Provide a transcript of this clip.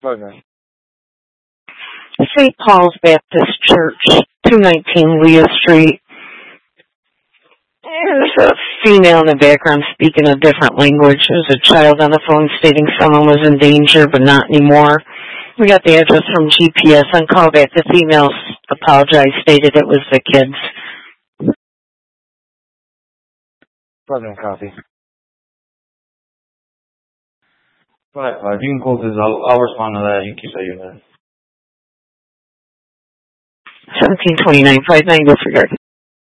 Okay. St. Paul's Baptist Church, 219 Leah Street. There's a female in the background speaking a different language. There's a child on the phone stating someone was in danger, but not anymore. We got the address from GPS on callback. The female apologized, stated it was the kids. Pleasant copy. Go ahead, you can close this. I'll respond to that. You can say you're there. 1729, 59, go for guard.